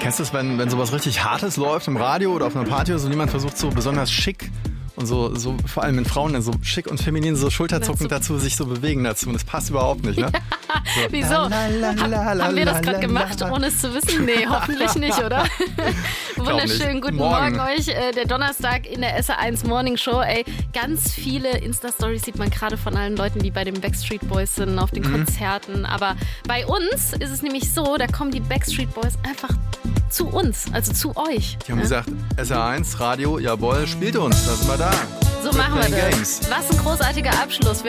Kennst du es, wenn sowas richtig Hartes läuft im Radio oder auf einer Party oder so, niemand versucht so besonders schick und so vor allem wenn Frauen dann so schick und feminin so schulterzuckend dazu sich so bewegen dazu und das passt überhaupt nicht, ne? So. Wieso? Haben wir das gerade gemacht, ohne es zu wissen? Nee, hoffentlich nicht, oder? Wunderschönen guten Morgen euch. Der Donnerstag in der SR1 Morning Show. Ey, ganz viele Insta-Stories sieht man gerade von allen Leuten, die bei den Backstreet Boys sind, auf den Konzerten. Aber bei uns ist es nämlich so, da kommen die Backstreet Boys einfach zu uns, also zu euch. Die haben gesagt, SR1, Radio, jawohl, spielt uns, da sind wir da. So machen wir das. Was ein großartiger Abschluss.